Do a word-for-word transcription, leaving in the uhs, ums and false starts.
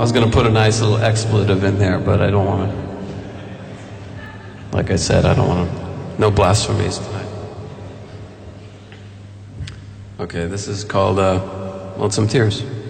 was going to put a nice little expletive in there, but I don't want to. Like I said, I don't want to. No blasphemies tonight. Okay, this is called uh, Lonesome Tears.